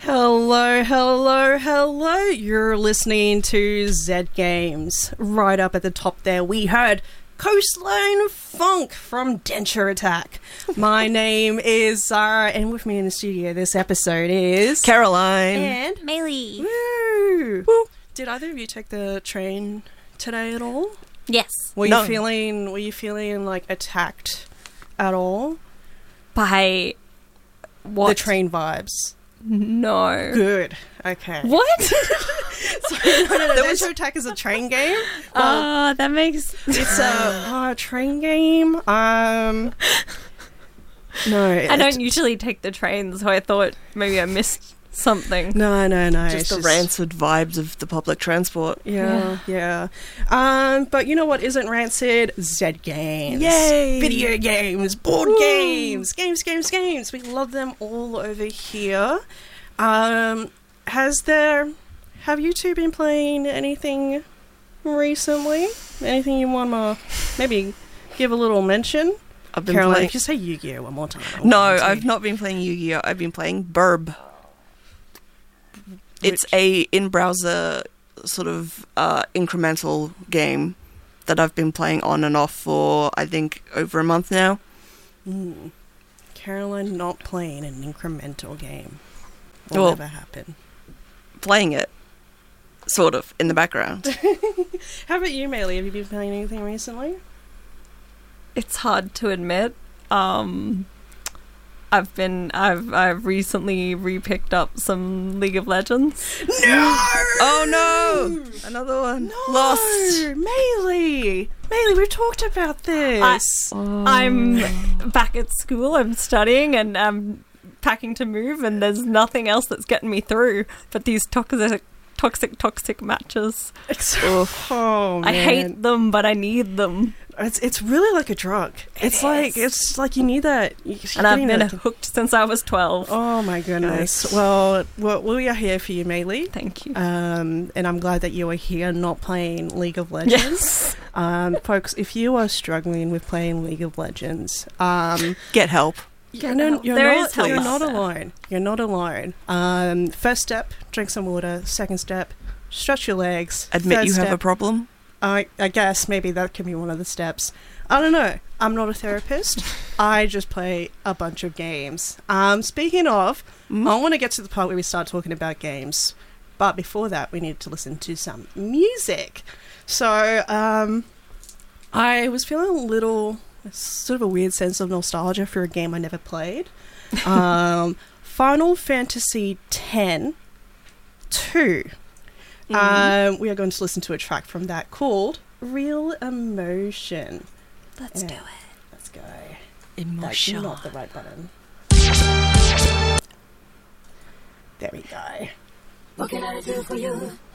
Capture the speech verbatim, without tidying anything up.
Hello, hello, hello. You're listening to Z Games. Right up at the top there, we heard Coastline Funk from Denture Attack. My name is Zara, and with me in the studio this episode is... Caroline. And... Maylee. Woo! Woo. Did either of you take the train today at all? Yes. Were No. you feeling, were you feeling, like, attacked at all? By what? The train vibes. No. Good. Okay. What? Sorry, no, no, no. Denture Attack is a train game. Well, Oh, that makes... it's a uh, train game. Um, no, I don't usually take the train, so I thought maybe I missed something. No, no, no. Just it's the rancid vibes of the public transport. Yeah, yeah. Um, but you know what isn't rancid? Z Games. Yay! Video games, board Woo! games, games, games, games. We love them all over here. Um, has there... Have you two been playing anything recently? Anything you want to maybe give a little mention? I've been Caroline, playing... if you say Yu-Gi-Oh one more time. I No, want you to. I've not been playing Yu-Gi-Oh! I've been playing Burb. It's a in-browser sort of uh, incremental game that I've been playing on and off for, I think, over a month now. Mm. Caroline not playing an incremental game. Will Well- never happen. Playing it, sort of, in the background. How about you, Maylee? Have you been playing anything recently? It's hard to admit. Um, I've been... I've I've recently re-picked up some League of Legends. No! Oh no! Another one. No! Lost. Maylee! Maylee, we've talked about this. I'm back at school, I'm studying, and I'm packing to move, and there's nothing else that's getting me through but these toxic, toxic, toxic matches. Oh, man. I hate them, but I need them. It's it's really like a drug. It's It like is. it's like you need that. You're And I've getting been that- hooked since I was twelve. Oh my goodness. Nice. Well, well, we are here for you, Maylee. Thank you. Um, and I'm glad that you are here, not playing League of Legends. Yes. Um, folks, if you are struggling with playing League of Legends, um, Get help. you're, no, you're There not, is help you're out not there. alone. You're not alone. Um, first step, drink some water. Second step, stretch your legs. Admit Third you have step, a problem. I, I guess maybe that can be one of the steps. I don't know. I'm not a therapist. I just play a bunch of games. Um, speaking of, Mm. I want to get to the part where we start talking about games. But before that, we need to listen to some music. So, um, I was feeling a little, sort of a weird sense of nostalgia for a game I never played. Um, Final Fantasy X two. Mm-hmm. Um, we are going to listen to a track from that called Real Emotion. Let's Yeah. do it. Let's go. Emotion. That's not the right button. There we go. What can I do for you?